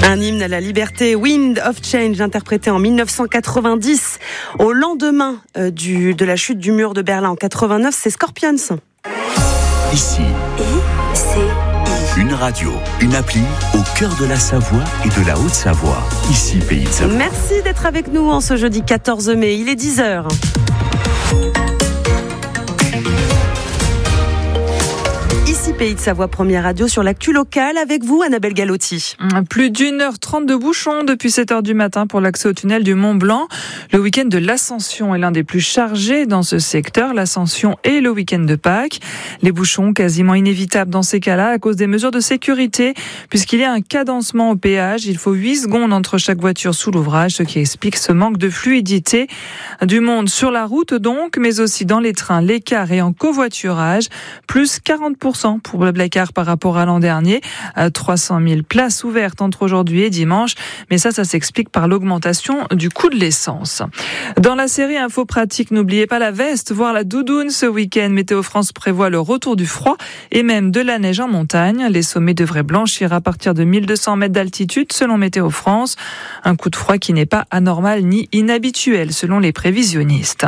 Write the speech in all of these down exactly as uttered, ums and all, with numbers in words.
Un hymne à la liberté, Wind of Change, interprété en mille neuf cent quatre-vingt-dix, au lendemain euh, du, de la chute du mur de Berlin en quatre-vingt-neuf, c'est Scorpions. Ici, I, C, une radio, une appli au cœur de la Savoie et de la Haute-Savoie. Ici, Pays de Savoie. Merci d'être avec nous en ce jeudi quatorze mai, il est dix heures. Ici Pays de Savoie, première radio sur l'actu locale, avec vous Annabelle Galotti. Plus d'une heure trente de bouchons depuis sept heures du matin pour l'accès au tunnel du Mont Blanc. Le week-end de l'Ascension est l'un des plus chargés dans ce secteur, l'Ascension et le week-end de Pâques. Les bouchons quasiment inévitables dans ces cas-là à cause des mesures de sécurité, puisqu'il y a un cadencement au péage. Il faut huit secondes entre chaque voiture sous l'ouvrage, ce qui explique ce manque de fluidité. Du monde sur la route donc, mais aussi dans les trains, les cars et en covoiturage, plus quarante pour cent pour le Blacard par rapport à l'an dernier. trois cent mille places ouvertes entre aujourd'hui et dimanche. Mais ça, ça s'explique par l'augmentation du coût de l'essence. Dans la série Info Pratique, n'oubliez pas la veste, voire la doudoune ce week-end. Météo France prévoit le retour du froid et même de la neige en montagne. Les sommets devraient blanchir à partir de mille deux cents mètres d'altitude selon Météo France. Un coup de froid qui n'est pas anormal ni inhabituel selon les prévisionnistes.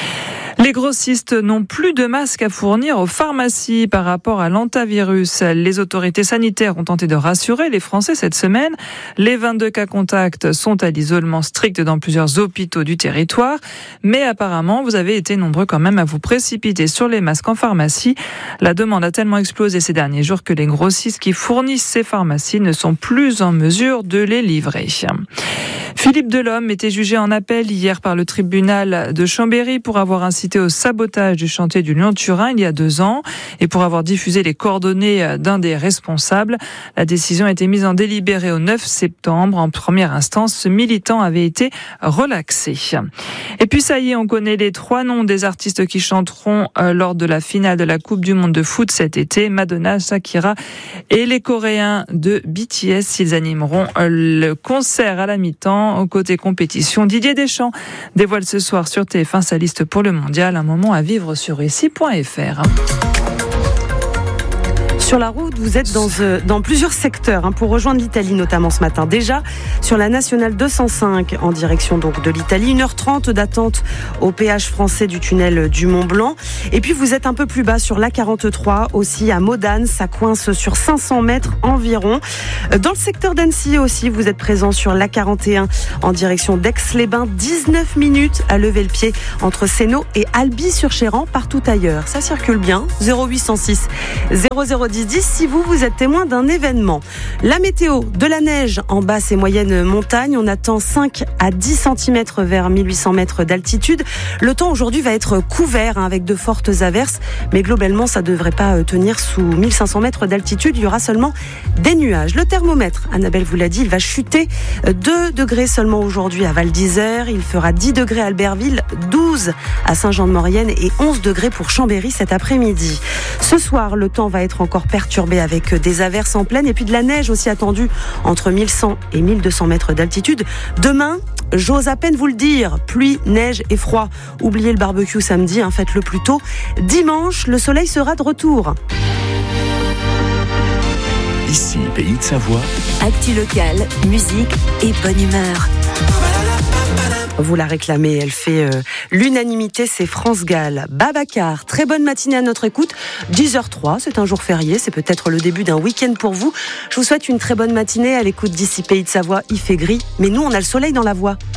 Les grossistes n'ont plus de masques à fournir aux pharmacies par rapport à l'hantavirus. Les autorités sanitaires ont tenté de rassurer les Français cette semaine. Les vingt-deux cas contacts sont à l'isolement strict dans plusieurs hôpitaux du territoire. Mais apparemment, vous avez été nombreux quand même à vous précipiter sur les masques en pharmacie. La demande a tellement explosé ces derniers jours que les grossistes qui fournissent ces pharmacies ne sont plus en mesure de les livrer. Philippe Delhomme était jugé en appel hier par le tribunal de Chambéry pour avoir incité au sabotage du chantier du Lyon-Turin il y a deux ans et pour avoir diffusé les coordonnées d'un des responsables. La décision a été mise en délibéré au neuf septembre. En première instance, ce militant avait été relaxé. Et puis ça y est, on connaît les trois noms des artistes qui chanteront lors de la finale de la Coupe du Monde de foot cet été. Madonna, Shakira et les Coréens de B T S. Ils animeront le concert à la mi-temps. Au côté compétition, Didier Deschamps dévoile ce soir sur T F un sa liste pour le mondial. Un moment à vivre sur ici point f r. Sur la route, vous êtes dans, euh, dans plusieurs secteurs hein, pour rejoindre l'Italie notamment ce matin. Déjà sur la nationale deux cent cinq en direction donc de l'Italie, une heure trente d'attente au péage français du tunnel du Mont Blanc. Et puis vous êtes un peu plus bas sur l'A quarante-trois aussi à Modane, ça coince sur cinq cents mètres environ. Dans le secteur d'Annecy aussi, vous êtes présent sur l'A quarante et un en direction d'Aix-les-Bains, dix-neuf minutes à lever le pied entre Sénaux et Albi-sur-Chéran, partout ailleurs. Ça circule bien, zéro huit cent six zéro zéro dix dix si vous, vous êtes témoin d'un événement. La météo, de la neige en basse et moyenne montagne. On attend cinq à dix centimètres vers mille huit cents mètres d'altitude. Le temps aujourd'hui va être couvert hein, avec de fortes averses, mais globalement, ça ne devrait pas tenir sous mille cinq cents mètres d'altitude. Il y aura seulement des nuages. Le thermomètre, Annabelle vous l'a dit, il va chuter deux degrés seulement aujourd'hui à Val d'Isère. Il fera dix degrés à Albertville, douze à Saint-Jean-de-Maurienne et onze degrés pour Chambéry cet après-midi. Ce soir, le temps va être encore perturbé avec des averses en plaine et puis de la neige aussi attendue entre mille cent et mille deux cents mètres d'altitude. Demain, j'ose à peine vous le dire, pluie, neige et froid. Oubliez le barbecue samedi, hein, faites-le plus tôt. Dimanche, le soleil sera de retour. Ici, Pays de Savoie. actu locale, musique et bonne humeur. Vous la réclamez, elle fait euh, l'unanimité, c'est France Gall. Babacar, très bonne matinée à notre écoute. dix heures zéro trois, c'est un jour férié, c'est peut-être le début d'un week-end pour vous. Je vous souhaite une très bonne matinée à l'écoute d'Ici Pays de Savoie. Il fait gris, mais nous on a le soleil dans la voix.